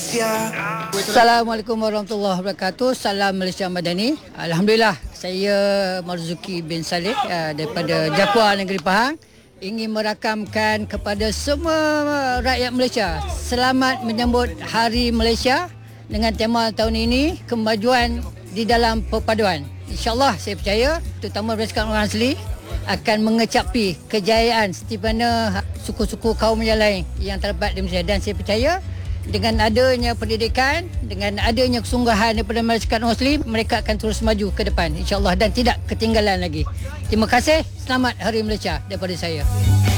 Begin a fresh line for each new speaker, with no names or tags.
Assalamualaikum warahmatullahi wabarakatuh. Salam Malaysia Madani. Alhamdulillah, saya Marzuki bin Saleh daripada Jakwa Negeri Pahang ingin merakamkan kepada semua rakyat Malaysia selamat menyambut Hari Malaysia dengan tema tahun ini kemajuan di dalam perpaduan. InsyaAllah saya percaya terutama berdasarkan orang asli akan mengecapi kejayaan seperti mana suku-suku kaum yang lain yang terdapat di Malaysia, dan saya percaya dengan adanya pendidikan, dengan adanya kesungguhan daripada masyarakat Muslim, mereka akan terus maju ke depan insya-Allah dan tidak ketinggalan lagi. Terima kasih. Selamat Hari Malaysia daripada saya.